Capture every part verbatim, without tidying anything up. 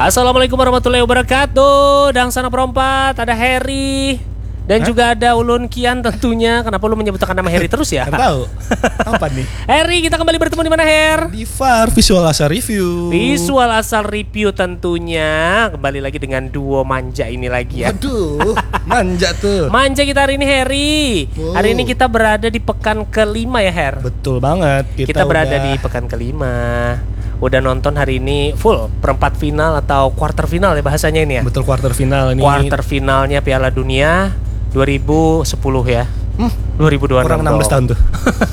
Assalamualaikum warahmatullahi wabarakatuh. Dangsana Perempat, ada Harry dan Hah? juga ada Ulun Kian tentunya. Kenapa lu menyebutkan nama Harry terus ya? Kan tahu. Apa nih? Harry, kita kembali bertemu di mana, Her? Di V A R Visual Asal Review. Visual Asal Review tentunya. Kembali lagi dengan duo manja ini lagi ya. Aduh, manja tuh. Manja kita hari ini, Harry. Wow. Hari ini kita berada di pekan kelima ya, Her. Betul banget. Kita, kita berada udah... di pekan kelima. Udah nonton hari ini full perempat final atau quarter final ya bahasanya ini ya. Betul, quarter final ini. Quarter finalnya Piala Dunia dua ribu sepuluh ya. Hmm, dua ribu dua puluh enam. kurang enam belas tahun tuh.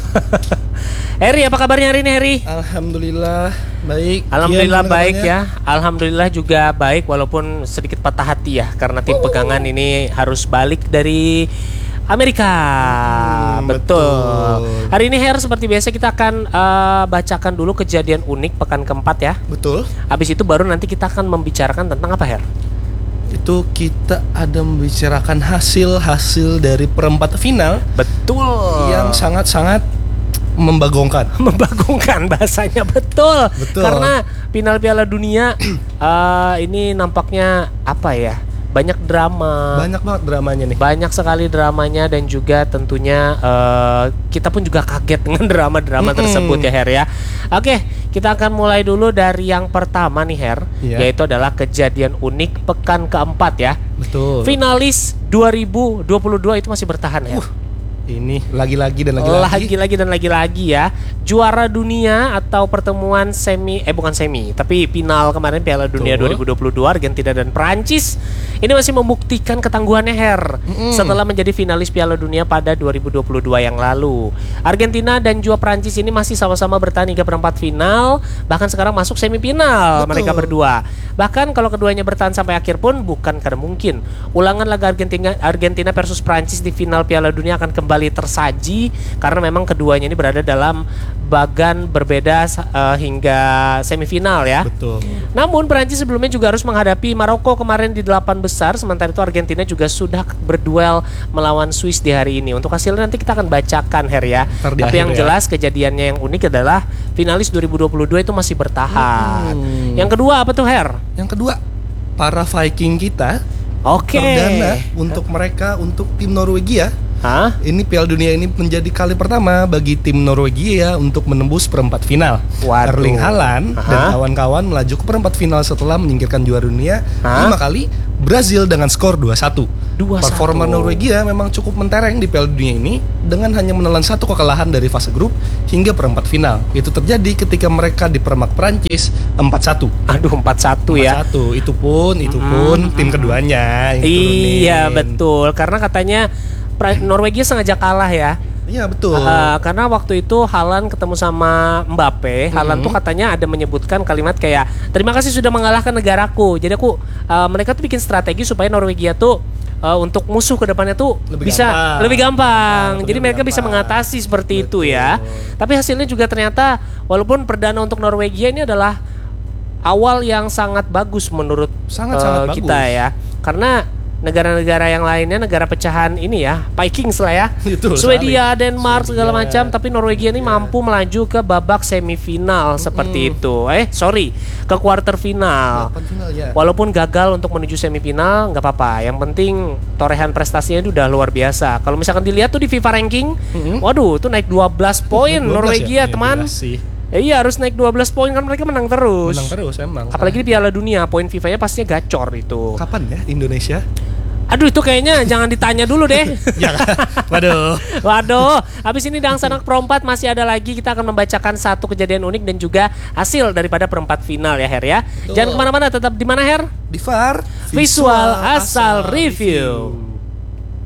Harry, apa kabarnya hari ini, Harry? Alhamdulillah baik. Alhamdulillah Kian, baik kabarnya? ya. Alhamdulillah juga baik walaupun sedikit patah hati ya karena tim Oh. pegangan ini harus balik dari Amerika. Hmm, betul. betul. Hari ini, Her, seperti biasa kita akan uh, bacakan dulu kejadian unik pekan keempat ya. Betul. Habis itu baru nanti kita akan membicarakan tentang apa, Her? Itu kita ada membicarakan hasil-hasil dari perempat final. Betul. Yang sangat-sangat membagongkan. Membagongkan bahasanya, betul. Betul. Karena final Piala Dunia uh, ini nampaknya apa ya? Banyak drama. Banyak banget dramanya nih. Banyak sekali dramanya dan juga tentunya uh, kita pun juga kaget dengan drama-drama Mm-mm. tersebut ya, Her ya. Oke, kita akan mulai dulu dari yang pertama nih, Her, Yeah. yaitu adalah kejadian unik pekan keempat ya. Betul. Finalis dua ribu dua puluh dua itu masih bertahan, Her. Uh. Ini lagi-lagi dan lagi-lagi. Lagi-lagi dan lagi-lagi ya. Juara dunia atau pertemuan semi eh bukan semi, tapi final kemarin Piala Dunia Betul. dua ribu dua puluh dua Argentina dan Prancis ini masih membuktikan ketangguhannya, Her. Mm-mm. Setelah menjadi finalis Piala Dunia pada dua ribu dua puluh dua yang lalu. Argentina dan juga Prancis ini masih sama-sama bertahan hingga perempat final, bahkan sekarang masuk semifinal. Betul. Mereka berdua. Bahkan kalau keduanya bertahan sampai akhir pun bukan karena mungkin. Ulangan laga Argentina Argentina versus Prancis di final Piala Dunia akan kembali tersaji karena memang keduanya ini berada dalam bagan berbeda uh, hingga semifinal ya. Betul. Namun Prancis sebelumnya juga harus menghadapi Maroko kemarin di delapan besar, sementara itu Argentina juga sudah berduel melawan Swiss di hari ini. Untuk hasilnya nanti kita akan bacakan, Her ya. Ntar di Tapi akhir yang ya. jelas kejadiannya yang unik adalah finalis dua ribu dua puluh dua itu masih bertahan. Hmm. Yang kedua apa tuh, Her? Yang kedua, para Viking kita Oke. perdana untuk mereka, untuk tim Norwegia. Hah? Ini Piala Dunia ini menjadi kali pertama bagi tim Norwegia untuk menembus perempat final. Waduh. Erling Haaland Aha. dan kawan-kawan melaju ke perempat final setelah menyingkirkan juara dunia Hah? lima kali Brazil dengan skor dua satu. dua satu. Performa Norwegia memang cukup mentereng di Piala Dunia ini dengan hanya menelan satu kekalahan dari fase grup hingga perempat final. Itu terjadi ketika mereka dipermak Prancis empat satu. Aduh, empat satu ya. empat satu. Itu pun itu Mm-mm. pun tim keduanya yang Iya, turunin. betul. Karena katanya Pra- Norwegia sengaja kalah ya. Iya betul. Uh, karena waktu itu Haaland ketemu sama Mbappe, Haaland Mhm. tuh katanya ada menyebutkan kalimat kayak terima kasih sudah mengalahkan negaraku. Jadi aku uh, mereka tuh bikin strategi supaya Norwegia tuh uh, untuk musuh ke depannya tuh Lebih bisa gampang. lebih gampang. Nah, Jadi lebih mereka bisa gampang. mengatasi seperti itu Betul. ya. Tapi hasilnya juga ternyata walaupun perdana untuk Norwegia ini adalah awal yang sangat bagus menurut Sangat-sangat uh, kita bagus. ya. Karena negara-negara yang lainnya negara pecahan ini ya, Vikings lah ya. Betul Swedia, sekali. Denmark segala Swedia. macam, tapi Norwegia ini mampu melaju ke babak semifinal seperti itu. Eh, sorry, ke quarter final. Delapan final ya. Walaupun gagal untuk menuju semifinal, nggak apa-apa. Yang penting torehan prestasinya itu udah luar biasa. Kalau misalkan dilihat tuh di FIFA ranking, Mhm. waduh, tuh naik dua belas poin dua belas Norwegia, ya? teman. dua belas sih. Eh, iya, harus naik dua belas poin kan mereka menang terus. Menang terus emang. Apalagi di Piala Dunia, poin FIFA-nya pastinya gacor itu. Kapan ya Indonesia? Aduh, itu kayaknya jangan ditanya dulu deh. Ya kan? Waduh. Waduh, habis ini Dangsana Perempat masih ada lagi. Kita akan membacakan satu kejadian unik dan juga hasil daripada perempat final ya, Her ya. Betul. Jangan kemana-mana, tetap di mana, Her? Di V A R Visual Asal Review.